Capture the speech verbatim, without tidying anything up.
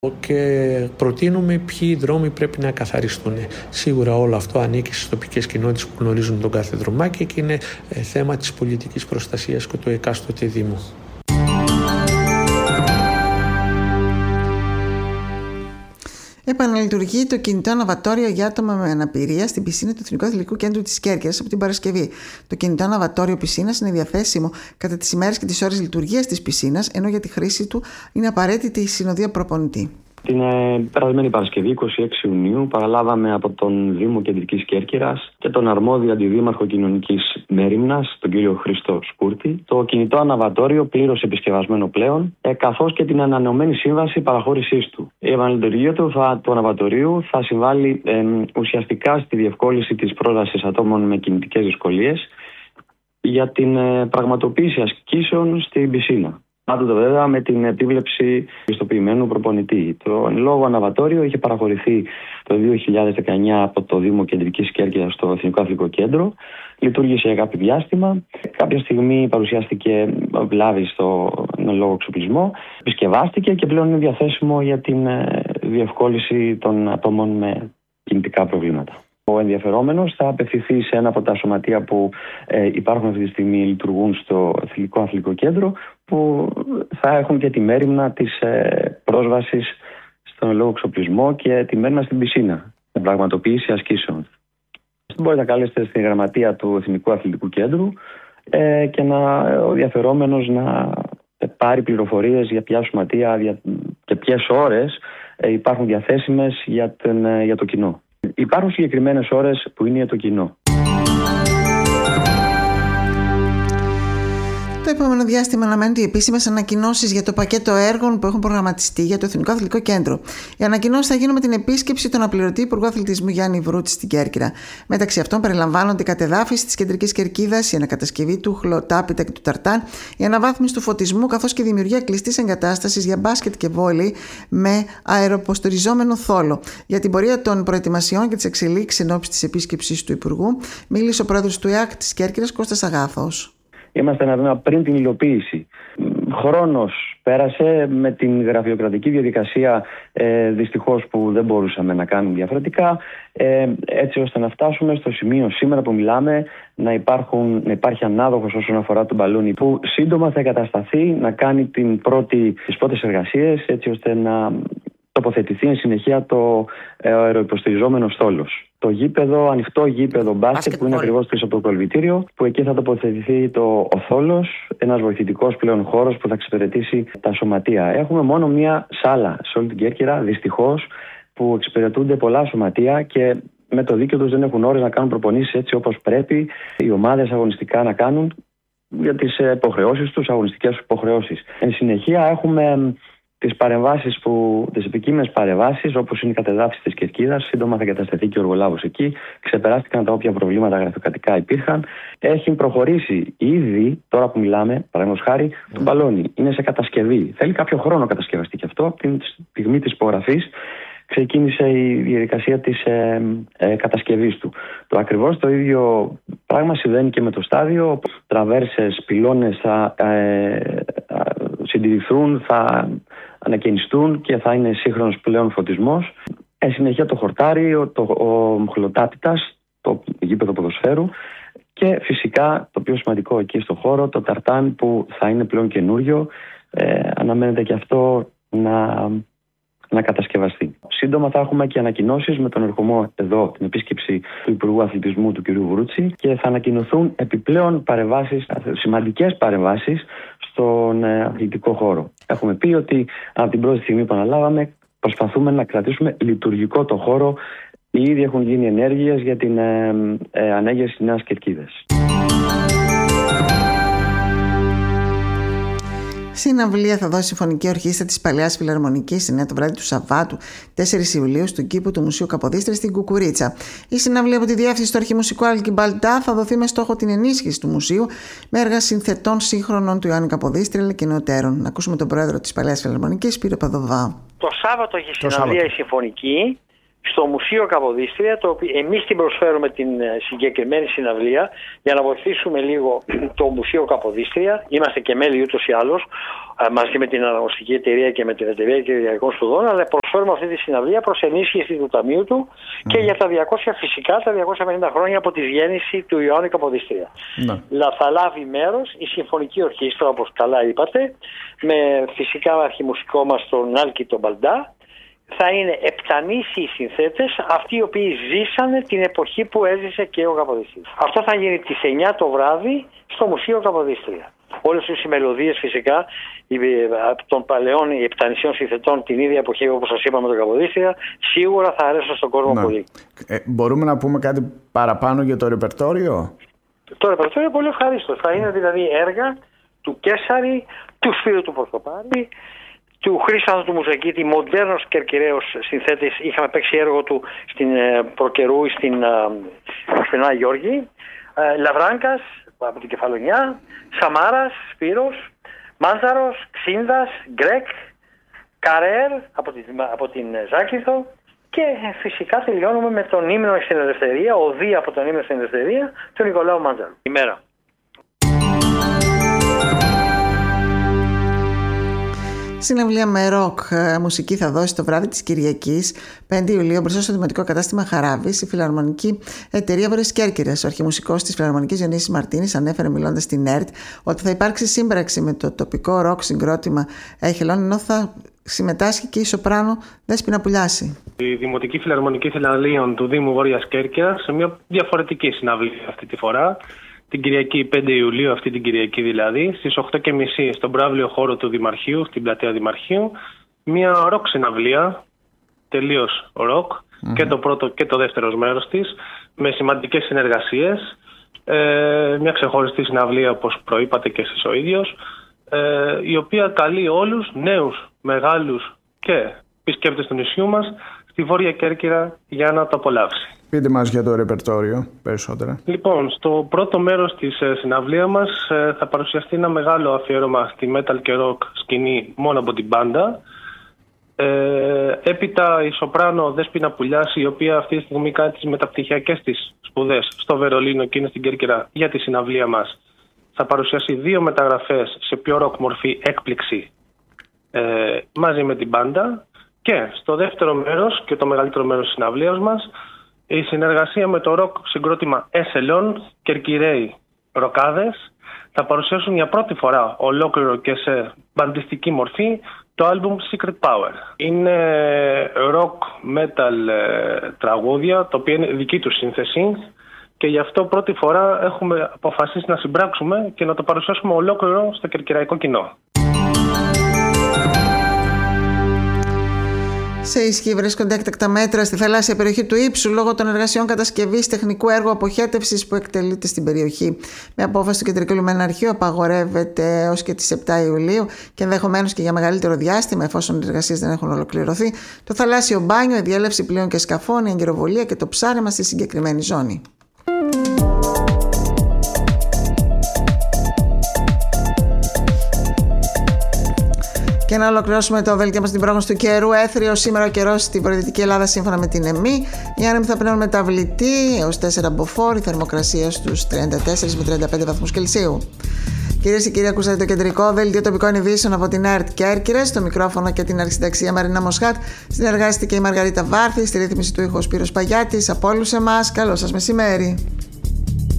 Και προτείνουμε ποιοι δρόμοι πρέπει να καθαριστούν. Σίγουρα όλο αυτό ανήκει στις τοπικές κοινότητες που γνωρίζουν τον κάθε δρομάκι και είναι θέμα της πολιτικής προστασίας και του εκάστοτε δήμου. Επαναλειτουργεί το κινητό αναβατόριο για άτομα με αναπηρία στην πισίνα του Εθνικού Αθλητικού Κέντρου της Κέρκυρας από την Παρασκευή. Το κινητό αναβατόριο πισίνας είναι διαθέσιμο κατά τις ημέρες και τις ώρες λειτουργίας της πισίνας, ενώ για τη χρήση του είναι απαραίτητη η συνοδεία προπονητή. Την ε, περασμένη Παρασκευή, είκοσι έξι Ιουνίου, παραλάβαμε από τον Δήμο Κεντρικής Κέρκυρας και τον αρμόδιο αντιδήμαρχο κοινωνικής Μέριμνας, τον κύριο Χρήστο Σκούρτη, το κινητό αναβατόριο πλήρως επισκευασμένο πλέον, ε, καθώς και την ανανεωμένη σύμβαση παραχώρησής του. Η επαναλειτουργία του, του αναβατορίου θα συμβάλλει ε, ουσιαστικά στη διευκόλυνση της πρόσβασης ατόμων με κινητικές δυσκολίες για την ε, πραγματοποίηση ασκήσεων στην πισίνα. Πάντοτε βέβαια με την επίβλεψη πιστοποιημένου προπονητή. Το εν λόγω αναβατόριο είχε παραχωρηθεί το δύο χιλιάδες δεκαεννιά από το Δήμο Κεντρικής Κέρκυρας στο Εθνικό Αθλητικό Κέντρο. Λειτουργήσε για κάποιο διάστημα. Κάποια στιγμή παρουσιάστηκε βλάβη στο εν λόγω εξοπλισμό. Επισκευάστηκε και πλέον είναι διαθέσιμο για την διευκόλυνση των ατόμων με κινητικά προβλήματα. Ο ενδιαφερόμενος θα απευθυνθεί σε ένα από τα σωματεία που ε, υπάρχουν αυτή τη στιγμή, λειτουργούν στο Εθνικό Αθλητικό Κέντρο, που θα έχουν και τη μέριμνα της ε, πρόσβασης στον λόγο εξοπλισμό και τη μέριμνα στην πισίνα, την πραγματοποίηση ασκήσεων. Μπορείτε να καλέσετε στη γραμματεία του Εθνικού Αθλητικού Κέντρου ε, και να, ο ενδιαφερόμενος να πάρει πληροφορίες για ποια σωματεία και ποιες ώρες ε, υπάρχουν διαθέσιμες για, τον, ε, για το κοινό. Υπάρχουν συγκεκριμένες ώρες που είναι για το κοινό. Το επόμενο διάστημα αναμένονται οι επίσημες ανακοινώσεις για το πακέτο έργων που έχουν προγραμματιστεί για το Εθνικό Αθλητικό Κέντρο. Οι ανακοινώσεις θα γίνουν με την επίσκεψη του αναπληρωτή Υπουργού Αθλητισμού Γιάννη Βρούτση στην Κέρκυρα. Μεταξύ αυτών περιλαμβάνονται η κατεδάφιση της Κεντρικής Κερκίδας, η ανακατασκευή του Χλωτάπητα και του Ταρτάν, η αναβάθμιση του φωτισμού καθώς και η δημιουργία κλειστής εγκατάστασης για μπάσκετ και βόλεϊ με αεροποστοριζόμενο θόλο. Για την πορεία των προετοιμασιών και τις εξελίξεις εν ώψη της επίσκεψης του Υπουργού, μίλησε ο πρόεδρος του ΕΑΚ της Κέρκυρας, Κώστας Αγάθος. Είμαστε ένα βήμα πριν την υλοποίηση. Χρόνος πέρασε με την γραφειοκρατική διαδικασία, ε, δυστυχώς που δεν μπορούσαμε να κάνουμε διαφορετικά, ε, έτσι ώστε να φτάσουμε στο σημείο σήμερα που μιλάμε να, υπάρχουν, να υπάρχει ανάδοχος όσον αφορά τον μπαλούνι, που σύντομα θα εγκατασταθεί να κάνει την πρώτη, τις πρώτες εργασίες, έτσι ώστε να τοποθετηθεί εν συνεχεία το αεροϊποστηριζόμενο στόλος. Το γήπεδο, ανοιχτό γήπεδο μπάσκετ που είναι ακριβώς πίσω από το κολυμπητήριο, που εκεί θα τοποθετηθεί το, ο θόλος, ένας βοηθητικός πλέον χώρος που θα εξυπηρετήσει τα σωματεία. Έχουμε μόνο μία σάλα σε όλη την Κέρκυρα, δυστυχώς, που εξυπηρετούνται πολλά σωματεία και με το δίκαιο τους δεν έχουν ώρες να κάνουν προπονήσεις έτσι όπως πρέπει οι ομάδες αγωνιστικά να κάνουν για τις υποχρεώσεις τους, αγωνιστικές υποχρεώσεις. Εν συνεχεία έχουμε τις παρεμβάσεις που, τις επικείμενες παρεμβάσεις, όπως είναι η κατεδάφιση της Κερκίδας, σύντομα θα εγκατασταθεί και ο εργολάβος εκεί. Ξεπεράστηκαν τα όποια προβλήματα γραφειοκρατικά υπήρχαν. Έχει προχωρήσει ήδη, τώρα που μιλάμε, παραδείγματος χάρη, mm. το μπαλόνι. Είναι σε κατασκευή. Θέλει κάποιο χρόνο να κατασκευαστεί και αυτό. Από την στιγμή της υπογραφής ξεκίνησε η διαδικασία της ε, ε, κατασκευής του. Το ακριβώς το ίδιο πράγμα συμβαίνει και με το στάδιο. Τραβέρσες, πυλώνες θα ε, ε, συντηρηθούν, θα ανακαινιστούν και θα είναι σύγχρονος πλέον φωτισμός. Εν συνεχεία το χορτάρι, το, ο Χλωτάπητας, το γήπεδο ποδοσφαίρου και φυσικά το πιο σημαντικό εκεί στο χώρο, το Ταρτάν που θα είναι πλέον καινούριο. Ε, αναμένεται και αυτό να, να κατασκευαστεί. Σύντομα θα έχουμε και ανακοινώσεις με τον ερχομό εδώ, την επίσκεψη του Υπουργού Αθλητισμού του κ. Βρούτση, και θα ανακοινωθούν επιπλέον παρεμβάσεις, σημαντικές παρεμβάσεις στον αθλητικό χώρο. Έχουμε πει ότι από την πρώτη στιγμή που αναλάβαμε προσπαθούμε να κρατήσουμε λειτουργικό το χώρο. Ήδη έχουν γίνει ενέργειες για την ε, ε, ανέγερση της Νέας Κερκίδας. Συναυλία θα δώσει η Συμφωνική Ορχήστρα της Παλαιάς Φιλαρμονικής εννιά το βράδυ του Σαββάτου τέσσερις Ιουλίου στον κήπο του Μουσείου Καποδίστρια στην Κουκουρίτσα. Η συναυλία από τη διεύθυνση του Αρχιμουσικού Αλκιμπαλτά θα δοθεί με στόχο την ενίσχυση του μουσείου με έργα συνθετών σύγχρονων του Ιωάννη Καποδίστρια αλλά και νεωτέρων. Να ακούσουμε τον πρόεδρο της Παλαιάς Φιλαρμονικής, Σπύρο Παδοβά. Το Σάββατο έχει συναυλία η Συμφωνική στο Μουσείο Καποδίστρια, το οποίο εμείς την προσφέρουμε την συγκεκριμένη συναυλία για να βοηθήσουμε λίγο το Μουσείο Καποδίστρια. Είμαστε και μέλη ούτως ή άλλως μαζί με την αναγνωστική εταιρεία και με την εταιρεία κυριακών σπουδών, αλλά προσφέρουμε αυτή τη συναυλία προς ενίσχυση του ταμείου του mm. και για τα διακόσια, φυσικά τα διακόσια πενήντα χρόνια από τη γέννηση του Ιωάννη Καποδίστρια. Mm. Θα λάβει μέρος η Συμφωνική Ορχήστρα, όπως καλά είπατε, με φυσικά αρχιμουσικό μας τον Άλκη τον Μπαλντά. Θα είναι επτανείς οι συνθέτες, αυτοί οι οποίοι ζήσανε την εποχή που έζησε και ο Καποδίστριας. Αυτό θα γίνει τις εννιά το βράδυ στο Μουσείο Καποδίστρια. Όλες τις μελωδίες φυσικά των παλαιών επτανησίων συνθετών την ίδια εποχή, όπως σας είπαμε, το Καποδίστρια, σίγουρα θα αρέσουν στον κόσμο ναι. πολύ. Ε, μπορούμε να πούμε κάτι παραπάνω για το ρεπερτόριο? Το ρεπερτόριο είναι πολύ ευχαρίστω. Θα είναι δηλαδή έργα του Κέσαρη, του Σπύρου του Πορτοπάρη, του Χρήστανθου του Μουζακίτη, μοντέρνος κερκυραίος συνθέτης. Είχαμε παίξει έργο του στην προκαιρού στην, στην Άγιο Γιώργη. Λαβράγκας από την Κεφαλονιά, Σαμάρας, Σπύρος, Μάντζαρος, Ξίνδας, Γκρέκ, Καρέρ από την, από την Ζάκηθο και φυσικά τελειώνουμε με τον ύμνο στην Ελευθερία, οδή από τον ύμνο στην Ελευθερία του Νικολάου Μάντζαρου. Ημέρα. Συναυλία με ροκ μουσική θα δώσει το βράδυ της Κυριακής πέντε Ιουλίου μπροστά στο Δημοτικό Κατάστημα Χαράβης η Φιλαρμονική Εταιρεία Βόρειας Κέρκυρας. Ο αρχιμουσικός της Φιλαρμονικής Διονύσης Μαρτίνης ανέφερε μιλώντας στην ΕΡΤ ότι θα υπάρξει σύμπραξη με το τοπικό ροκ συγκρότημα Έχελον, ενώ θα συμμετάσχει και η σοπράνο Δέσποινα Πουλιάση. Η Δημοτική Φιλαρμονική Θελαλίων του Δήμου Βόρειας Κέρκυρας σε μια διαφορετική συναυλία αυτή τη φορά. Την Κυριακή πέντε Ιουλίου, αυτή την Κυριακή δηλαδή, στις οκτώ και μισή στον προαύλιο χώρο του Δημαρχείου, στην πλατεία Δημαρχείου, μια ροκ συναυλία, τελείως ροκ, mm-hmm. και το πρώτο και το δεύτερο μέρος της, με σημαντικές συνεργασίες, ε, μια ξεχωριστή συναυλία, όπως προείπατε και εσείς ο ίδιος, ε, η οποία καλεί όλους, νέους, μεγάλους και επισκέπτες του νησιού μας, στη Βόρεια Κέρκυρα για να το απολαύσει. Πείτε μας για το ρεπερτόριο περισσότερα. Λοιπόν, στο πρώτο μέρος της συναυλίας μας θα παρουσιαστεί ένα μεγάλο αφιέρωμα στη metal και rock σκηνή μόνο από την μπάντα. Ε, έπειτα η σοπράνο Δέσποινα Πουλιάση, η οποία αυτή τη στιγμή κάνει τις μεταπτυχιακές της σπουδές στο Βερολίνο και είναι στην Κέρκυρα για τη συναυλία μας, θα παρουσιάσει δύο μεταγραφές σε πιο rock μορφή έκπληξη ε, μαζί με την μπάντα. Και στο δεύτερο μέρος και το μεγαλύτερο μέρος της συναυλίας μας, η συνεργασία με το ροκ συγκρότημα Έσελον, Κερκυραίοι ροκάδες, θα παρουσιάσουν για πρώτη φορά ολόκληρο και σε μπαντιστική μορφή το άλμπουμ Secret Power. Είναι rock metal ε, τραγούδια, το οποίο είναι δική του σύνθεση και γι' αυτό πρώτη φορά έχουμε αποφασίσει να συμπράξουμε και να το παρουσιάσουμε ολόκληρο στο κερκυραϊκό κοινό. Σε ισχύ βρίσκονται έκτακτα μέτρα στη θαλάσσια περιοχή του Ύψου λόγω των εργασιών κατασκευής τεχνικού έργου αποχέτευσης που εκτελείται στην περιοχή. Με απόφαση του Κεντρικού Λιμεναρχείου απαγορεύεται έως και τις επτά Ιουλίου και ενδεχομένως και για μεγαλύτερο διάστημα, εφόσον οι εργασίες δεν έχουν ολοκληρωθεί, το θαλάσσιο μπάνιο, η διέλευση πλοίων και σκαφών, η εγκαιροβολία και το ψάρεμα στη συγκεκριμένη ζώνη. Και να ολοκληρώσουμε το δελτίο μας στην πρόγνωση του καιρού. Έθριο σήμερα ο καιρός στη βορειοδυτική Ελλάδα σύμφωνα με την ΕΜΗ. Οι άνεμοι θα πνέουν μεταβλητοί έως τέσσερα μποφόρ, η θερμοκρασία στους τριάντα τέσσερα με τριάντα πέντε βαθμούς Κελσίου. Κυρίες και κύριοι, ακούσατε το κεντρικό δελτίο τοπικών ειδήσεων από την ΕΡΤ Κέρκυρας. Στο μικρόφωνο και την αρχισυνταξία Μαρίνα Μοσχάτ. Συνεργάστηκε η Μαργαρίτα Βάρθη, στη ρύθμιση του ήχου Σπύρος Παγιάτης. Από όλους εμάς, καλό σας μεσημέρι.